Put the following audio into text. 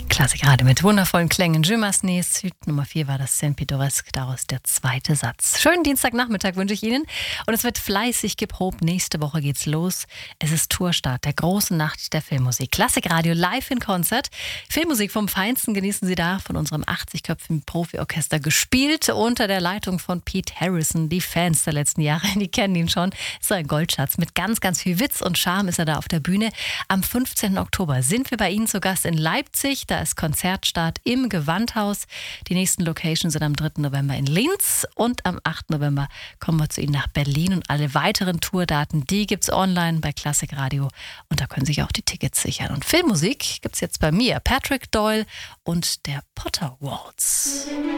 Klassikradio mit wundervollen Klängen. Je Massenet, Suite Nummer 4 war das Saint Pittoresque, daraus der zweite Satz. Schönen Dienstagnachmittag wünsche ich Ihnen und es wird fleißig geprobt. Nächste Woche geht's los. Es ist Tourstart der großen Nacht der Filmmusik. Klassikradio live in Konzert. Filmmusik vom Feinsten genießen Sie da von unserem 80-köpfigen Profiorchester gespielt unter der Leitung von Pete Harrison. Die Fans der letzten Jahre, die kennen ihn schon. Ist so ein Goldschatz. Mit ganz, ganz viel Witz und Charme ist er da auf der Bühne. Am 15. Oktober sind wir bei Ihnen zu Gast in Leipzig. Da ist Konzertstart im Gewandhaus. Die nächsten Locations sind am 3. November in Linz und am 8. November kommen wir zu Ihnen nach Berlin und alle weiteren Tourdaten, die gibt's online bei Klassikradio und da können Sie sich auch die Tickets sichern. Und Filmmusik gibt's jetzt bei mir, Patrick Doyle und der Potter Waltz.